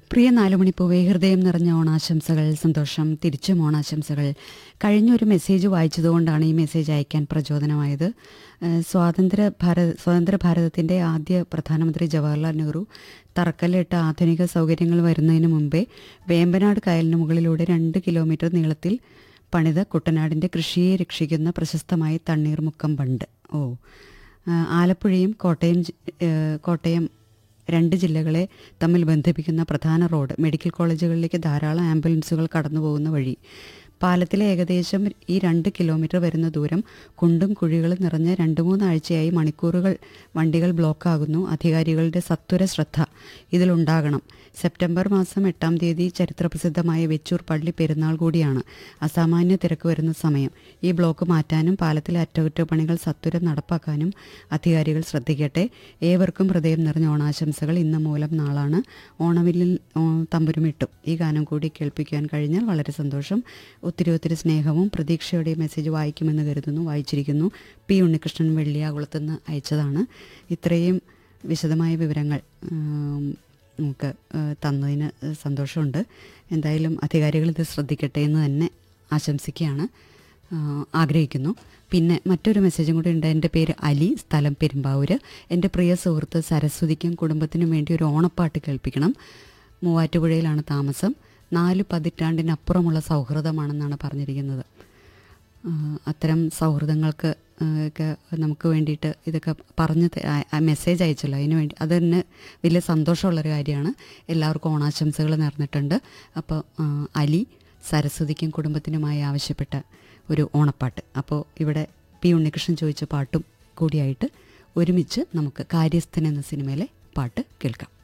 പ്രിയ നാലുമണിപ്പൂവേ, ഹൃദയം നിറഞ്ഞ ഓണാശംസകൾ. സന്തോഷം. തിരിച്ചും ഓണാശംസകൾ. കഴിഞ്ഞൊരു മെസ്സേജ് വായിച്ചതുകൊണ്ടാണ് ഈ മെസ്സേജ് അയക്കാൻ പ്രചോദനമായത്. സ്വതന്ത്ര ഭാരതത്തിൻ്റെ ആദ്യ പ്രധാനമന്ത്രി ജവഹർലാൽ നെഹ്റു തറക്കല്ലിട്ട ആധുനിക സൗകര്യങ്ങൾ വരുന്നതിന് മുമ്പേ വേമ്പനാട് കായലിന് മുകളിലൂടെ 2 കിലോമീറ്റർ നീളത്തിൽ പണിത കുട്ടനാടിൻ്റെ കൃഷിയെ രക്ഷിക്കുന്ന പ്രശസ്തമായ തണ്ണീർമുക്കം ബണ്ട്. ആലപ്പുഴയും കോട്ടയം 2 ജില്ലകളെ തമ്മിൽ ബന്ധിപ്പിക്കുന്ന പ്രധാന റോഡ്, മെഡിക്കൽ കോളേജുകളിലേക്ക് ധാരാളം ആംബുലൻസുകൾ കടന്നുപോകുന്ന വഴി. പാലത്തിലെ ഏകദേശം ഈ 2 കിലോമീറ്റർ വരുന്ന ദൂരം കുണ്ടും കുഴികളും നിറഞ്ഞ് 2-3 ആഴ്ചയായി മണിക്കൂറുകൾ വണ്ടികൾ ബ്ലോക്കാകുന്നു. അധികാരികളുടെ സത്വര ശ്രദ്ധ ഇതിലുണ്ടാകണം. സെപ്റ്റംബർ മാസം 8-ാം തീയതി ചരിത്രപ്രസിദ്ധമായ വെച്ചൂർ പള്ളി പെരുന്നാൾ കൂടിയാണ്. അസാമാന്യ തിരക്ക് വരുന്ന സമയം. ഈ ബ്ലോക്ക് മാറ്റാനും പാലത്തിലെ അറ്റകുറ്റപ്പണികൾ സത്വരം നടപ്പാക്കാനും അധികാരികൾ ശ്രദ്ധിക്കട്ടെ. ഏവർക്കും ഹൃദയം നിറഞ്ഞ ഓണാശംസകൾ. ഇന്ന് മൂലം നാളാണ്. ഓണവില്ലിൽ തമ്പുരുമിട്ടും ഈ ഗാനം കൂടി കേൾപ്പിക്കാൻ കഴിഞ്ഞാൽ വളരെ സന്തോഷം. ഒത്തിരി സ്നേഹവും പ്രതീക്ഷയുടെ മെസ്സേജ് വായിക്കുമെന്ന് കരുതുന്നു. വായിച്ചിരിക്കുന്നു. പി ഉണ്ണികൃഷ്ണൻ വെള്ളിയാകുളത്തുനിന്ന് അയച്ചതാണ്. ഇത്രയും വിശദമായ വിവരങ്ങൾ നമുക്ക് തന്നതിന് സന്തോഷമുണ്ട്. എന്തായാലും അധികാരികൾ ഇത് ശ്രദ്ധിക്കട്ടെ എന്ന് തന്നെ ആശംസിക്കുകയാണ്, ആഗ്രഹിക്കുന്നു. പിന്നെ മറ്റൊരു മെസ്സേജും കൂടി ഉണ്ട്. എൻ്റെ പേര് അലി, സ്ഥലം പെരുമ്പാവൂർ. എൻ്റെ പ്രിയ സുഹൃത്ത് സരസ്വതിക്കും കുടുംബത്തിനും വേണ്ടി ഒരു ഓണപ്പാട്ട് കേൾപ്പിക്കണം. മൂവാറ്റുപുഴയിലാണ് താമസം. 4 പതിറ്റാണ്ടിനപ്പുറമുള്ള സൗഹൃദമാണെന്നാണ് പറഞ്ഞിരിക്കുന്നത്. അത്തരം സൗഹൃദങ്ങൾക്ക് ഒക്കെ നമുക്ക് വേണ്ടിയിട്ട് ഇതൊക്കെ പറഞ്ഞ് മെസ്സേജ് അയച്ചല്ലോ, അതിന് വേണ്ടി അത് തന്നെ വലിയ സന്തോഷമുള്ളൊരു കാര്യമാണ്. എല്ലാവർക്കും ഓണാശംസകൾ നേർന്നിട്ടുണ്ട്. അപ്പോൾ അലി സരസ്വതിക്കും കുടുംബത്തിനുമായി ആവശ്യപ്പെട്ട ഒരു ഓണപ്പാട്ട്. അപ്പോൾ ഇവിടെ പി ഉണ്ണികൃഷ്ണൻ ചോദിച്ച പാട്ടും കൂടിയായിട്ട് ഒരുമിച്ച് നമുക്ക് കാര്യസ്ഥൻ എന്ന സിനിമയിലെ പാട്ട് കേൾക്കാം.